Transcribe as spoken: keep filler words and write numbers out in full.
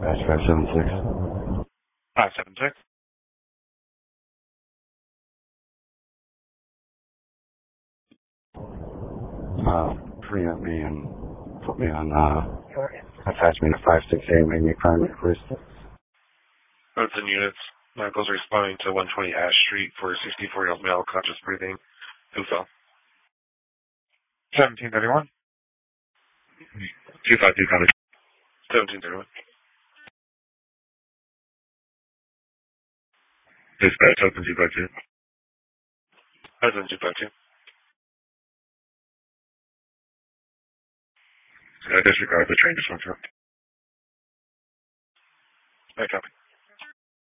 Dispatch five seven six. five seven six. Uh, preempt me and put me on, uh, attach me to five six eight, make me a primary first. Hudson units. Medical's responding to one twenty Ash Street for a sixty-four-year-old male, conscious breathing. Who fell? seventeen thirty-one. two five two, county. seventeen thirty-one. Dispatch, Hudson two five two. Hudson two five two. Uh, disregard the train dysfunction. I copy.